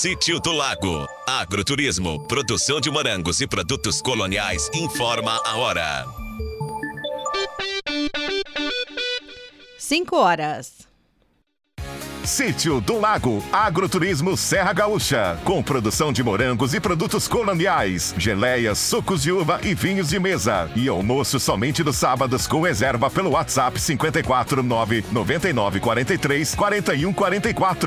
Sítio do Lago. Agroturismo, produção de morangos e produtos coloniais, informa a hora. 5 horas. Sítio do Lago, Agroturismo Serra Gaúcha, com produção de morangos e produtos coloniais, geleias, sucos de uva e vinhos de mesa. E almoço somente nos sábados com reserva pelo WhatsApp 549 9943 4144.